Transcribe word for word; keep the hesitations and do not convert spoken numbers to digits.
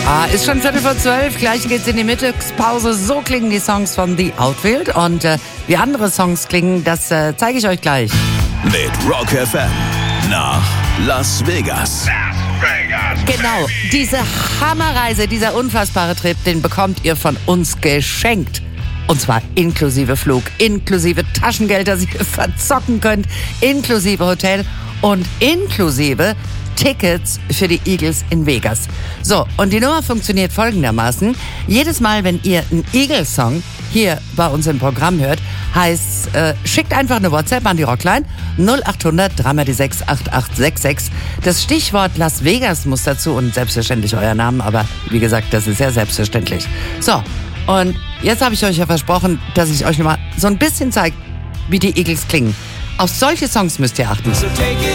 Ah, ist schon Viertel vor zwölf, gleich geht's in die Mittagspause. So klingen die Songs von The Outfield. Und äh, wie andere Songs klingen, das äh, zeige ich euch gleich. Mit Rock F M nach Las Vegas. Las Vegas. Genau, diese Hammerreise, dieser unfassbare Trip, den bekommt ihr von uns geschenkt. Und zwar inklusive Flug, inklusive Taschengeld, das ihr verzocken könnt, inklusive Hotel und inklusive Tickets für die Eagles in Vegas. So, und die Nummer funktioniert folgendermaßen. Jedes Mal, wenn ihr einen Eagles-Song hier bei uns im Programm hört, heißt äh, schickt einfach eine WhatsApp an die Rockline null acht hundert drei mal die sechs acht acht sechs sechs. Das Stichwort Las Vegas muss dazu und selbstverständlich euer Name, aber wie gesagt, das ist ja selbstverständlich. So, und jetzt habe ich euch ja versprochen, dass ich euch noch mal so ein bisschen zeige, wie die Eagles klingen. Auf solche Songs müsst ihr achten. So take it